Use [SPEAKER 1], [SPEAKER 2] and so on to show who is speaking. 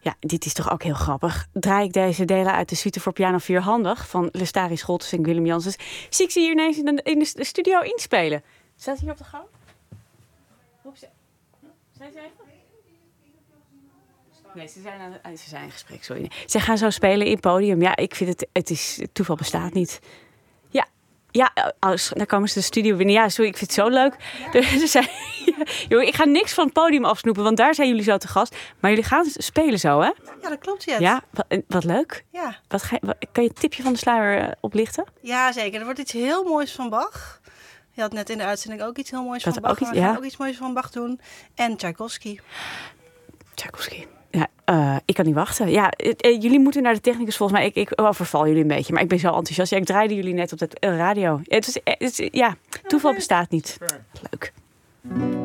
[SPEAKER 1] Ja, dit is toch ook heel grappig. Draai ik deze delen uit de suite voor piano vierhandig van Lestari Scholtes en Willem Janssens. Zie ik ze hier ineens in de studio inspelen. Staat hier op de gang? Zijn ze even? Nee, ze zijn in gesprek, sorry. Ze gaan zo spelen in podium. Ja, ik vind het is, toeval bestaat niet. Ja, daar komen ze de studio binnen. Ja, sorry, ik vind het zo leuk. Joh, ik ga niks van het podium afsnoepen, want daar zijn jullie zo te gast. Maar jullie gaan spelen zo, hè?
[SPEAKER 2] Ja, dat klopt, Jet.
[SPEAKER 1] Ja, wat leuk.
[SPEAKER 2] Ja.
[SPEAKER 1] Kan je het tipje van de sluier oplichten?
[SPEAKER 2] Ja, zeker. Er wordt iets heel moois van Bach. Je had net in de uitzending ook iets heel moois van Bach.
[SPEAKER 1] Ook
[SPEAKER 2] we gaan ook iets moois van Bach doen. En Tchaikovsky.
[SPEAKER 1] Ja, ik kan niet wachten. Ja, jullie moeten naar de technicus volgens mij. Ik overval jullie een beetje, maar ik ben zo enthousiast. Ja, ik draaide jullie net op de radio. Toeval bestaat niet. Leuk.